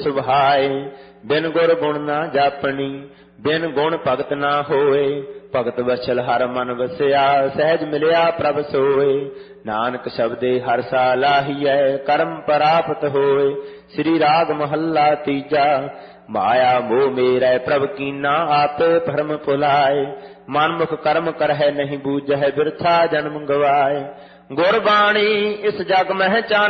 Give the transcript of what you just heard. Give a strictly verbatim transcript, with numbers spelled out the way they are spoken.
ਸੁਭਾਏ। ਬਿਨ ਗੁਰ ਗੁਣ ਨਾ ਜਾਪਣੀ, ਬਿਨ ਗੁਣ ਭਗਤ ਨਾ ਹੋਏ। ਭਗਤ ਵਛਲ ਹਰ ਮਨ ਵਸਿਆ, ਸਹਿਜ ਮਿਲਿਆ ਪ੍ਰਭ ਸੋਏ। ਨਾਨਕ ਸ਼ਬਦੇ ਹਰ ਸਾ ਲਾਹੀਐ, ਕਰਮ ਪ੍ਰਾਪਤ ਹੋਏ। ਸ੍ਰੀ ਰਾਗ ਮਹੱਲਾ ਤੀਜਾ। ਮਾਇਆ ਮੋਹ ਮੇਰੈ ਪ੍ਰਭ ਕੀਨਾ, ਆਪੇ ਭਰਮ ਭੁਲਾਏ। ਮਨਮੁਖ ਕਰਮ ਕਰਹਿ ਨਹੀਂ ਬੂਝਹਿ, ਬਿਰਥਾ ਜਨਮ ਗਵਾਏ। ਗੁਰਬਾਣੀ ਇਸ ਜਗ ਮਹਿ ਚਾਨਣ,